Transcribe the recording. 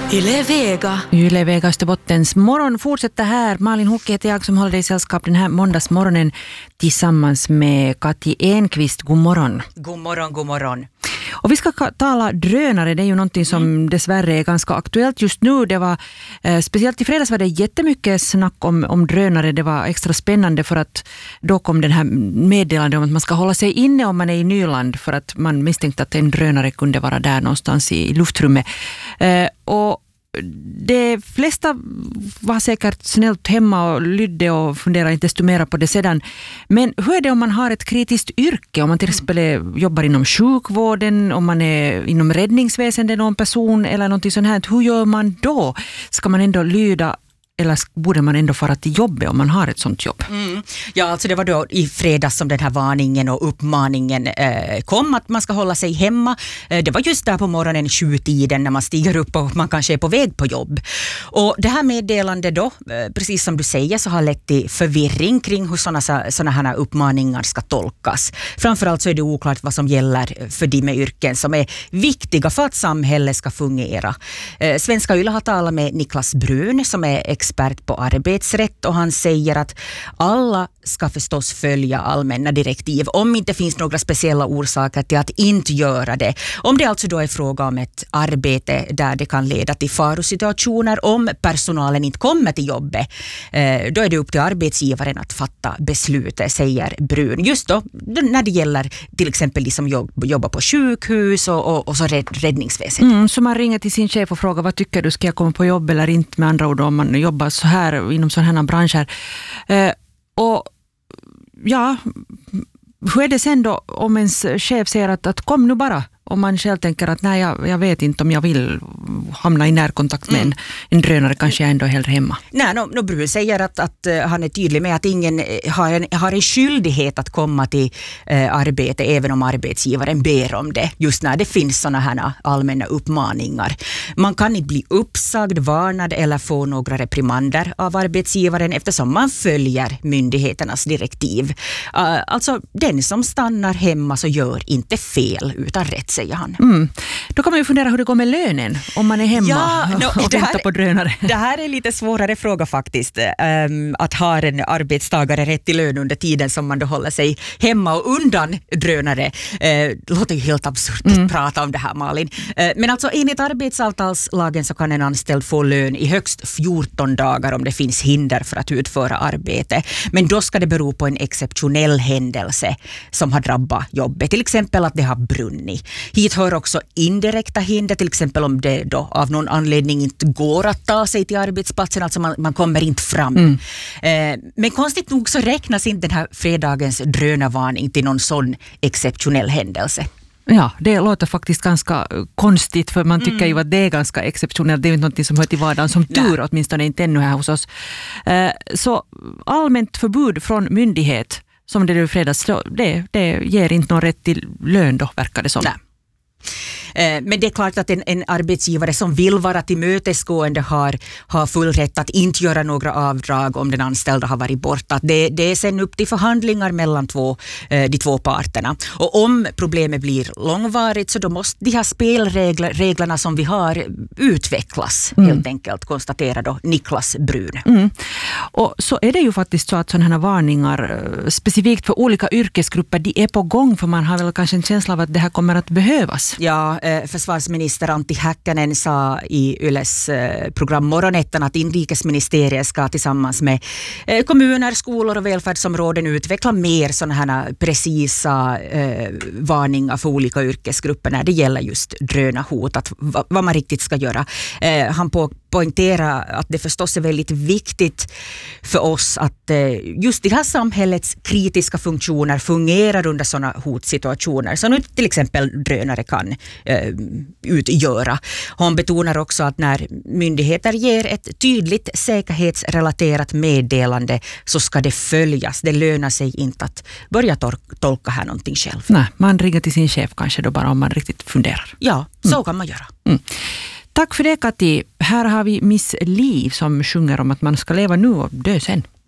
Yle Vega. Yle Vega Österbottens morgon fortsätter här. Malin Hucke heter jag som håller dig i sällskap den här måndagsmorgonen tillsammans med Kati Enqvist. God morgon. God morgon, god morgon. Och vi ska tala drönare, det är ju någonting som dessvärre är ganska aktuellt just nu. Det var, speciellt i fredags var det jättemycket snack om drönare. Det var extra spännande för att då kom den här meddelande om att man ska hålla sig inne om man är i Nyland för att man misstänkte att en drönare kunde vara där någonstans i luftrummet. Och de flesta var säkert snällt hemma och lydde och funderade inte desto mer på det sedan. Men hur är det om man har ett kritiskt yrke? Om man till exempel jobbar inom sjukvården, om man är inom räddningsväsendet någon person eller någonting sånt här. Hur gör man då? Ska man ändå lyda eller borde man ändå fara till jobbet om man har ett sånt jobb? Ja, alltså det var då i fredags som den här varningen och uppmaningen kom att man ska hålla sig hemma. Det var just där på morgonen 7-tiden när man stiger upp och man kanske är på väg på jobb. Och det här meddelandet då, precis som du säger, så har lett till förvirring kring hur såna här uppmaningar ska tolkas. Framförallt så är det oklart vad som gäller för de med yrken som är viktiga för att samhället ska fungera. Svenska Yle har talat med Niklas Brun som är expert på arbetsrätt och han säger att alla ska förstås följa allmänna direktiv om inte finns några speciella orsaker till att inte göra det. Om det alltså då är fråga om ett arbete där det kan leda till farosituationer om personalen inte kommer till jobbet, då är det upp till arbetsgivaren att fatta beslutet, säger Brun. Just då när det gäller till exempel de som jobbar på sjukhus och så räddningsväsendet. Så man ringer till sin chef och frågar vad tycker du, ska jag komma på jobb eller inte, med andra ord om man jobbar så här inom sådana här branscher. Och ja, hur är det sen då om ens chef säger att kom nu bara, om man själv tänker att nej, jag vet inte om jag vill hamna i närkontakt med en drönare, kanske jag ändå är hellre hemma. Nej, Brun säger att han är tydlig med att ingen har en skyldighet att komma till arbete även om arbetsgivaren ber om det, just när det finns såna här allmänna uppmaningar. Man kan inte bli uppsagd, varnad eller få några reprimander av arbetsgivaren eftersom man följer myndigheternas direktiv. Alltså, den som stannar hemma så gör inte fel utan rätt, säger han. Då kan man ju fundera hur det går med lönen om man är hemma och väntar på drönare. Det här är lite svårare fråga faktiskt. Att ha en arbetstagare rätt till lön under tiden som man då håller sig hemma och undan drönare. Låter ju helt absurt att prata om det här, Malin. Men alltså enligt arbetsavtalslagen så kan en anställd få lön i högst 14 dagar om det finns hinder för att utföra arbete. Men då ska det bero på en exceptionell händelse som har drabbat jobbet. Till exempel att det har brunnit. Hit hör också indirekta hinder, till exempel om det då av någon anledning inte går att ta sig till arbetsplatsen, alltså man kommer inte fram. Men konstigt nog så räknas inte den här fredagens drönarvarning till någon sån exceptionell händelse. Ja, det låter faktiskt ganska konstigt, för man tycker ju att det är ganska exceptionellt. Det är inte något som hör till vardagen, som tur åtminstone inte ännu här hos oss. Så allmänt förbud från myndighet som det är i fredags, det ger inte någon rätt till lön då, verkar det som. Nej. Men det är klart att en arbetsgivare som vill vara tillmötesgående har full rätt att inte göra några avdrag om den anställda har varit borta. Det är sen upp till förhandlingar mellan de två parterna. Och om problemet blir långvarigt så då måste de här spelreglerna som vi har utvecklas helt enkelt, konstaterar då Niklas Brun. Och så är det ju faktiskt så att sådana här varningar specifikt för olika yrkesgrupper, de är på gång, för man har väl kanske en känsla av att det här kommer att behövas. Ja, försvarsminister Antti Häkkänen sa i Yles program Morgonettan att inrikesministeriet ska tillsammans med kommuner, skolor och välfärdsområden utveckla mer sådana här precisa varningar för olika yrkesgrupper när det gäller just drönarhot, att vad man riktigt ska göra. Han poängterar att det förstås är väldigt viktigt för oss att just det här samhällets kritiska funktioner fungerar under sådana hotsituationer som nu till exempel drönare kan utgöra. Hon betonar också att när myndigheter ger ett tydligt säkerhetsrelaterat meddelande så ska det följas. Det lönar sig inte att börja tolka här någonting själv. Nej, man ringer till sin chef kanske då bara om man riktigt funderar. Ja, så kan man göra. Tack för det, Kati. Här har vi Miss Liv som sjunger om att man ska leva nu och dö sen.